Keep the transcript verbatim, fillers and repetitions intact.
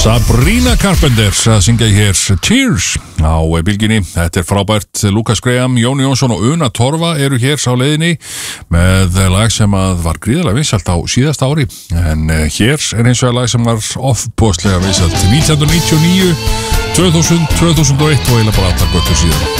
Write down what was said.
Sabrina Carpenter að syngja hér Tears á bylginni. Þetta er frábært. Lukas Graham, Jón Jónsson og Una Torfa eru hér á leiðinni með lag sem að var gríðarlega vinsælt á síðasta ári, en hér er eins og lag sem var ofboðslega vinsælt nítján hundruð níutíu og níu, tvö þúsund, tvö þúsund og eitt og eiginlega bara allar götur síðan.